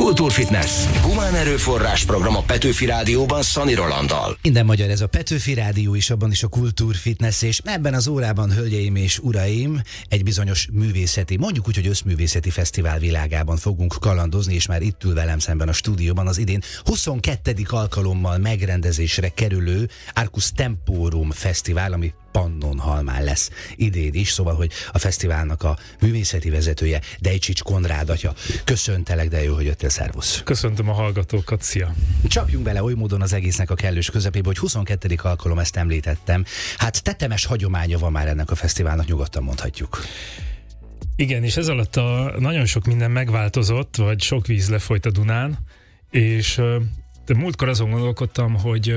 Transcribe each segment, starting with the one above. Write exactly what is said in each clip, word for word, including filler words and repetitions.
Kultúrfitness. Humán erőforrás program a Petőfi Rádióban Szani Rolanddal. Minden magyar, ez a Petőfi Rádió is, abban is a Kultúrfitness, és ebben az órában, hölgyeim és uraim, egy bizonyos művészeti, mondjuk úgy, hogy összművészeti fesztivál világában fogunk kalandozni, és már itt ül velem szemben a stúdióban az idén huszonkettedik alkalommal megrendezésre kerülő Arcus Temporum Fesztivál, ami Pannonhalmán lesz idén is, szóval, hogy a fesztiválnak a művészeti vezetője, Dejcsics Konrád atya. Köszöntelek, de jó, hogy jöttél, szervusz. Köszöntöm a hallgatókat, szia! Csapjunk bele oly módon az egésznek a kellős közepébe, hogy huszonkettedik alkalom, ezt említettem. Hát tetemes hagyománya van már ennek a fesztiválnak, nyugodtan mondhatjuk. Igen, és ez alatt a nagyon sok minden megváltozott, vagy sok víz lefolyt a Dunán, és de múltkor azon gondolkodtam, hogy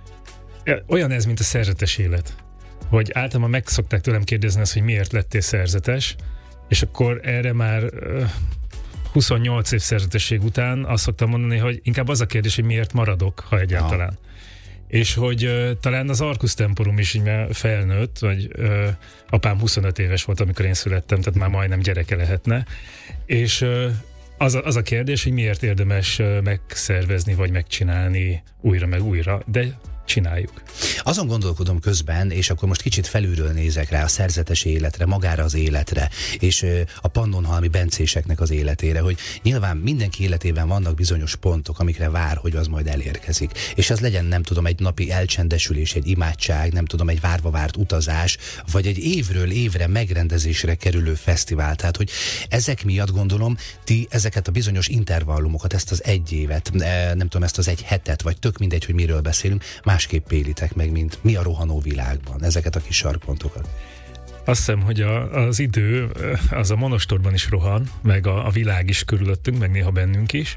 olyan ez, mint a szerzetes élet. Hogy általában meg szokták tőlem kérdezni ezt, hogy miért lettél szerzetes, és akkor erre már uh, huszonnyolc év szerzetesség után azt szoktam mondani, hogy inkább az a kérdés, hogy miért maradok, ha egyáltalán. Ja. És hogy uh, talán az Arcus Temporum is így már felnőtt, vagy uh, apám huszonöt éves volt, amikor én születtem, tehát már majdnem gyereke lehetne, és uh, az, a, az a kérdés, hogy miért érdemes uh, megszervezni, vagy megcsinálni újra meg újra, de csináljuk. Azon gondolkodom közben, és akkor most kicsit felülről nézek rá a szerzetes életre, magára az életre, és a pannonhalmi bencéseknek az életére, hogy nyilván mindenki életében vannak bizonyos pontok, amikre vár, hogy az majd elérkezik. És az legyen, nem tudom, egy napi elcsendesülés, egy imádság, nem tudom, egy várva várt utazás, vagy egy évről évre megrendezésre kerülő fesztivál. Tehát, hogy ezek miatt gondolom, ti ezeket a bizonyos intervallumokat, ezt az egy évet, nem tudom, ezt az egy hetet, vagy tök mindegy, hogy miről beszélünk, másképp élitek meg, mint mi a rohanó világban, ezeket a kis sarkpontokat. Azt hiszem, hogy a, az idő, az a monostorban is rohan, meg a, a világ is körülöttünk, meg néha bennünk is,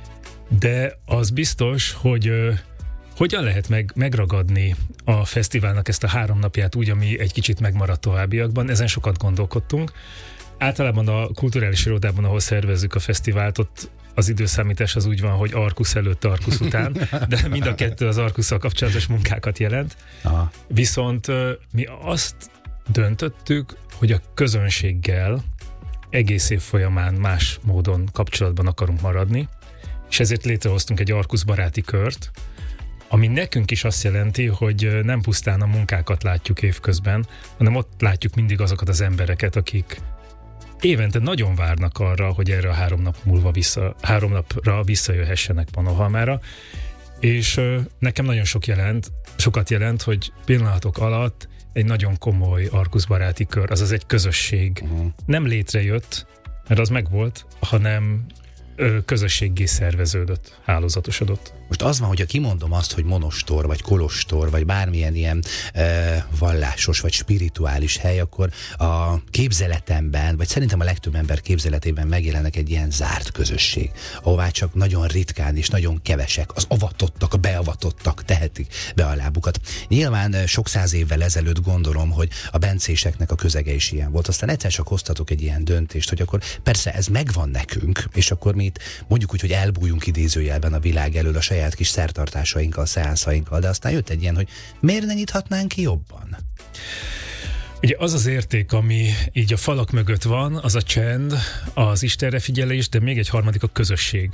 de az biztos, hogy uh, hogyan lehet meg, megragadni a fesztiválnak ezt a három napját úgy, ami egy kicsit megmaradt továbbiakban, ezen sokat gondolkodtunk. Általában a kulturális irodában, ahol szervezzük a fesztivált, ott az időszámítás az úgy van, hogy Arcus előtt, Arcus után, de mind a kettő az Arcusszal kapcsolatos munkákat jelent. Aha. Viszont mi azt döntöttük, hogy a közönséggel egész év folyamán más módon kapcsolatban akarunk maradni, és ezért létrehoztunk egy Arcus baráti kört, ami nekünk is azt jelenti, hogy nem pusztán a munkákat látjuk évközben, hanem ott látjuk mindig azokat az embereket, akik évente nagyon várnak arra, hogy erre a három nap múlva vissza, három napra visszajöhessenek Pannonhalmára, és ö, nekem nagyon sok jelent, sokat jelent, hogy pillanatok alatt egy nagyon komoly Arcus baráti kör, azaz egy közösség uh-huh. nem létrejött, mert az megvolt, hanem ö, közösséggé szerveződött, hálózatosodott. Most az van, hogyha kimondom azt, hogy monostor, vagy kolostor, vagy bármilyen ilyen e, vallásos, vagy spirituális hely, akkor a képzeletemben, vagy szerintem a legtöbb ember képzeletében megjelennek egy ilyen zárt közösség, ahová csak nagyon ritkán és nagyon kevesek, az avatottak, a beavatottak tehetik be a lábukat. Nyilván sok száz évvel ezelőtt gondolom, hogy a bencéseknek a közege is ilyen volt. Aztán egyszer csak hoztatok egy ilyen döntést, hogy akkor persze ez megvan nekünk, és akkor mi itt mondjuk úgy, hogy elbújjunk idézőjelben a világ elől a saját kis szertartásainkkal, szeánszainkkal, de aztán jött egy ilyen, hogy miért ne nyithatnánk ki jobban? Ugye az az érték, ami így a falak mögött van, az a csend, az Istenre figyelés, de még egy harmadik a közösség.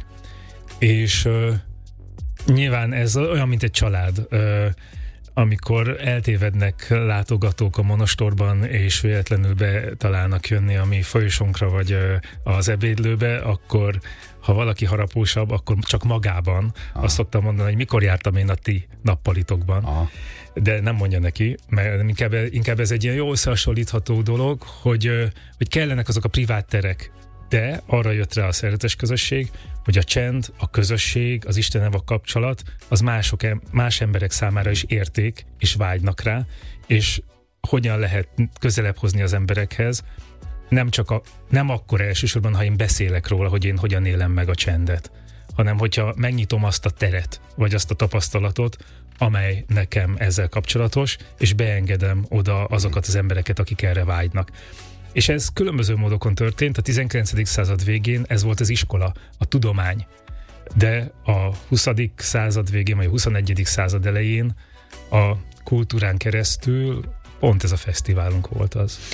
És uh, nyilván ez olyan, mint egy család. Uh, amikor eltévednek látogatók a monostorban, és véletlenül betalálnak jönni a mi folyosónkra, vagy uh, az ebédlőbe, akkor ha valaki harapósabb, akkor csak magában. Aha. Azt szoktam mondani, hogy mikor jártam én a ti nappalitokban. Aha. De nem mondja neki, mert inkább, inkább ez egy ilyen jó összehasonlítható dolog, hogy, hogy kellenek azok a privát terek. De arra jött rá a szeretes közösség, hogy a csend, a közösség, az Istennel a kapcsolat, az mások, más emberek számára is érték, és vágynak rá, és hogyan lehet közelebb hozni az emberekhez, nem csak a, nem akkor elsősorban, ha én beszélek róla, hogy én hogyan élem meg a csendet, hanem hogyha megnyitom azt a teret, vagy azt a tapasztalatot, amely nekem ezzel kapcsolatos, és beengedem oda azokat az embereket, akik erre vágynak. És ez különböző módokon történt. A tizenkilencedik század végén ez volt az iskola, a tudomány. De a huszadik század végén, vagy a huszonegyedik század elején a kultúrán keresztül pont ez a fesztiválunk volt az.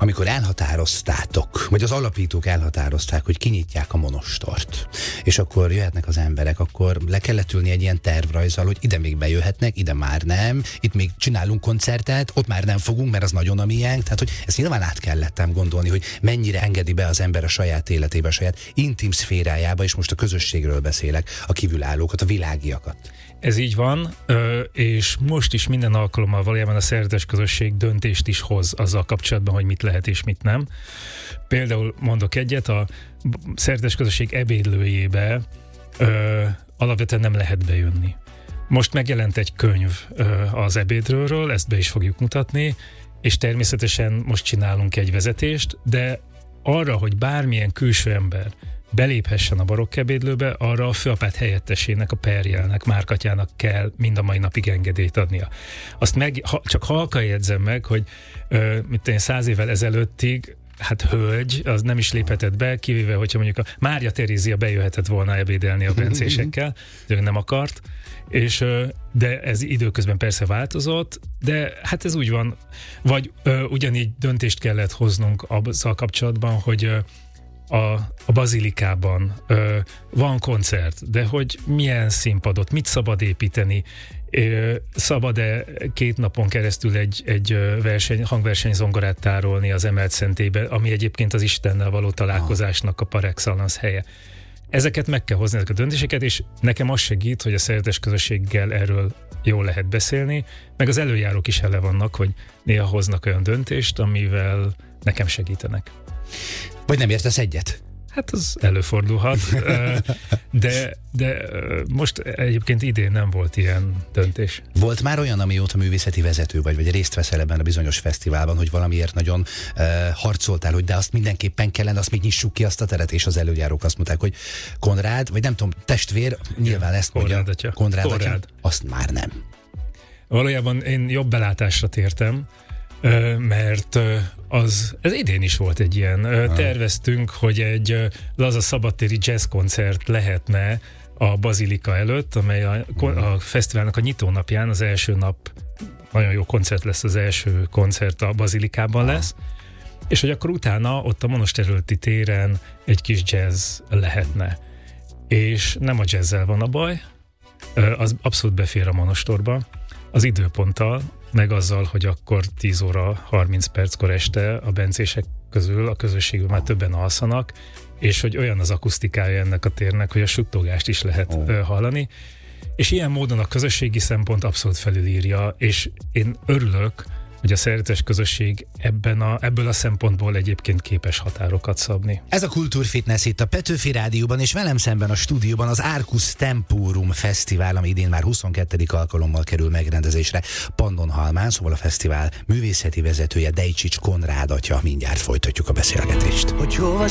amikor elhatároztátok, vagy az alapítók elhatározták, hogy kinyitják a monostort, és akkor jöhetnek az emberek, akkor le kellett ülni egy ilyen tervrajzzal, hogy ide még bejöhetnek, ide már nem, itt még csinálunk koncertet, ott már nem fogunk, mert az nagyon a miénk. Tehát, hogy ezt nyilván át kellettem gondolni, hogy mennyire engedi be az ember a saját életébe, a saját intim szférájába, és most a közösségről beszélek, a kívülállókat, a világiakat. Ez így van, és most is minden alkalommal valójában a szerzetes közösség döntést is hoz azzal kapcsolatban, hogy mit lehet és mit nem. Például mondok egyet, a szerzetes közösség ebédlőjébe ö, alapvetően nem lehet bejönni. Most megjelent egy könyv ö, az ebédről, ezt be is fogjuk mutatni, és természetesen most csinálunk egy vezetést, de arra, hogy bármilyen külső ember beléphessen a barokk ebédlőbe, arra a főapát helyettesének, a perjelnek, Márkatyának kell mind a mai napig engedélyt adnia. Azt meg, ha, csak halkan jegyzem meg, hogy ö, mint én száz évvel ezelőttig, hát hölgy, az nem is léphetett be, kivéve, hogyha mondjuk a Mária Terézia bejöhetett volna ebédelni a bencésekkel, de ő nem akart, és, de ez időközben persze változott, de hát ez úgy van, vagy ö, ugyanígy döntést kellett hoznunk azzal kapcsolatban, hogy ö, A, a bazilikában ö, van koncert, de hogy milyen színpadot, mit szabad építeni, ö, szabad-e két napon keresztül egy, egy verseny, hangverseny zongorát tárolni az emelt szentélybe, ami egyébként az Istennel való találkozásnak a par excellence helye. Ezeket meg kell hozni, ezek a döntéseket, és nekem az segít, hogy a szerzetes közösséggel erről jól lehet beszélni, meg az előjárók is ele vannak, hogy néha hoznak olyan döntést, amivel nekem segítenek. Vagy nem értesz egyet? Hát az előfordulhat, de, de most egyébként idén nem volt ilyen döntés. Volt már olyan, amióta művészeti vezető vagy, vagy részt veszel ebben a bizonyos fesztiválban, hogy valamiért nagyon uh, harcoltál, hogy de azt mindenképpen kellene, azt még nyissuk ki azt a teret, és az előjárók azt mondták, hogy Konrád, vagy nem tudom, testvér, nyilván ezt mondja. Konrád atya. Konrád atya. Konrád. Azt már nem. Valójában én jobb belátásra tértem, mert az, ez idén is volt egy ilyen. Terveztünk, hogy egy laza szabadtéri jazzkoncert lehetne a Bazilika előtt, amely a, a fesztiválnak a nyitónapján, az első nap nagyon jó koncert lesz, az első koncert a Bazilikában lesz, és hogy akkor utána ott a Monosterölti téren egy kis jazz lehetne. És nem a jazzzel van a baj, az abszolút befér a Monostorba, az időponttal, meg azzal, hogy akkor tíz óra harminc perckor este a bencések közül a közösségben már többen alszanak, és hogy olyan az akusztikája ennek a térnek, hogy a suttogást is lehet oh. hallani. És ilyen módon a közösségi szempont abszolút felülírja, és én örülök, hogy a szerzetes közösség ebben a, ebből a szempontból egyébként képes határokat szabni. Ez a Kultúrfitness itt a Petőfi Rádióban, és velem szemben a stúdióban az Arcus Temporum Fesztivál, ami idén már huszonkettedik alkalommal kerül megrendezésre Pannonhalmán, szóval a fesztivál művészeti vezetője Dejcsics Konrád atya. Mindjárt folytatjuk a beszélgetést. Hogy hova